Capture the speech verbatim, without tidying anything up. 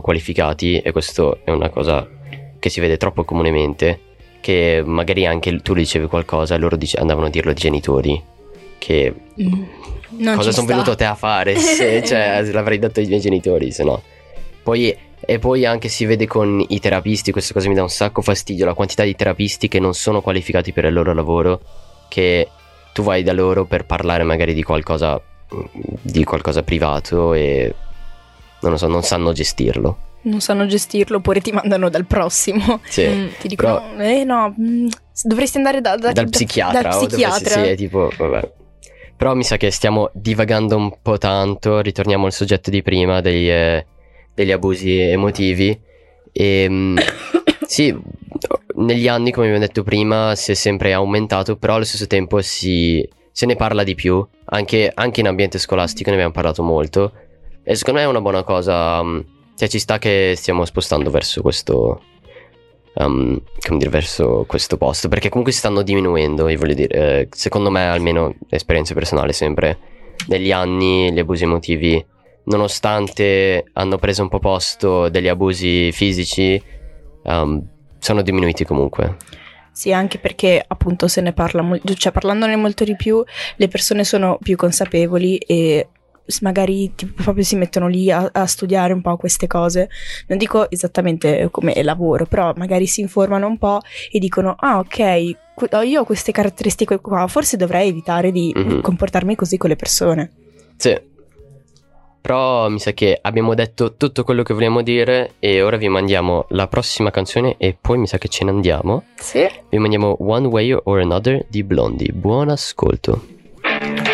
qualificati, e questo è una cosa che si vede troppo comunemente, che magari anche tu dicevi qualcosa e loro dice, andavano a dirlo ai genitori, che mm, non cosa sono venuto a te a fare, se, cioè l'avrei detto ai miei genitori, se no. Poi, e poi anche si vede con i terapisti, questa cosa mi dà un sacco fastidio, la quantità di terapisti che non sono qualificati per il loro lavoro, che tu vai da loro per parlare magari di qualcosa di qualcosa privato e non lo so, non sanno gestirlo. Non sanno gestirlo, oppure ti mandano dal prossimo. Sì, mm, ti dicono però, eh no, mh, dovresti andare da, da, dal da, psichiatra, dal o psichiatra. dovresti, sì, è tipo, vabbè. Però mi sa che stiamo divagando un po' tanto, ritorniamo al soggetto di prima dei, eh, degli abusi emotivi. E sì, negli anni, come abbiamo detto prima, si è sempre aumentato, però allo stesso tempo si, se ne parla di più, anche, anche in ambiente scolastico ne abbiamo parlato molto, e secondo me è una buona cosa, cioè ci sta che stiamo spostando verso questo, um, come dire, verso questo posto, perché comunque si stanno diminuendo, io voglio dire, eh, secondo me, almeno esperienza personale sempre, negli anni gli abusi emotivi, nonostante hanno preso un po' posto degli abusi fisici, um, sono diminuiti comunque. Sì, anche perché appunto se ne parla molto, cioè parlandone molto di più, le persone sono più consapevoli e magari tipo, proprio si mettono lì a, a studiare un po' queste cose. Non dico esattamente come lavoro, però magari si informano un po' e dicono ah ok, io ho queste caratteristiche qua, forse dovrei evitare di mm-hmm. comportarmi così con le persone. Sì. Però mi sa che abbiamo detto tutto quello che volevamo dire e ora vi mandiamo la prossima canzone e poi mi sa che ce ne andiamo. Sì. Vi mandiamo One Way or Another di Blondie. Buon ascolto.